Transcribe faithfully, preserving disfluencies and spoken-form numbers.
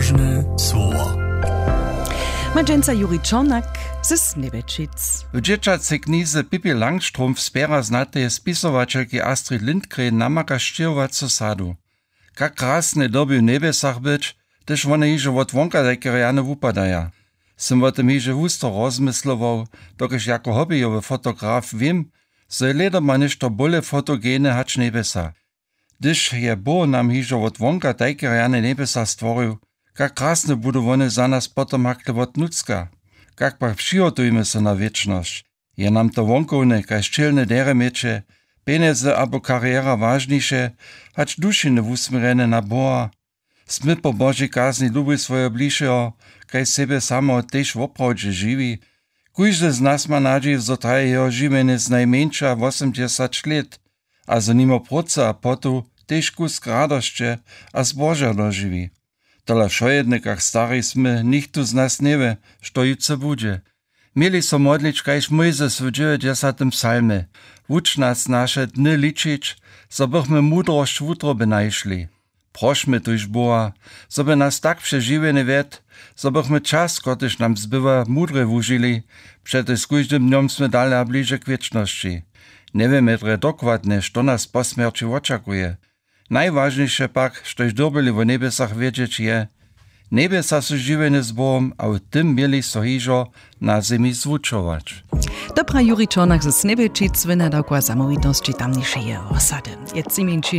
Ważne słowa. Madżenca Juri Czornak ze Snebečic. W dzieciacej knize Pippi Langstrumpf wspiera znatej spisowateľky Astrid Lindgren namaka štěrovacu sadu. Jak krasne doby w nebesach być, też one hiže od wonka dekeriane wupadaja. Sem o tym hiže wusto rozmyslował, dokiż jako hobbyjowy fotograf wiem, że je leda ma nešto bole fotogene hać nebesa. Gdyż je Bo nam hiže od wonka dekeriane nebesa stworil, jak krasne budu one za nas potom hakle od nucka. Jak pak přihotujme se na wieczność. Je nam to wonkovne, kaj ščelne dere meče, peneze abo kariera ważniejsze, hać dušine wusmerene na Boha. Sme po Božej kazni lubi svoje bližšeho, kaj sebe samo tež v opravdže živi. Kujžde z nas ma nadziej, zo traje jeho živene z najmenša osemdesiat let, a za nimo proca a potu tež kus radošće a zbožja doživi. Tola šojedne, kak stari sme, nichtu z nas neve, što juce bude. Mieli so modlič, kajž Mojzes w dziewięćdziesiątym psalme. Wuč nas naše dny ličić, zo bychmy mudrość w utrobe najšli. Prośmy tuž Boha, zo by nas tak przežiwene ved, zo bychmy czas, kotyż nam zbywa, mudre wužili, przety z kujždym dňom sme dali a bliže k wieczności. Nie wiemy dre dokładne, što nas po smierci oczakuje. Najważniejsze pak, štož dobili w nebesach wiedzieć je, nebesa su živene z Bohom, a w tym mieli so hižo na zemi zvučować. Dobra Juri Czornak ze Snebečic, wynadokła samowitości tamniejszej osady. Jetzt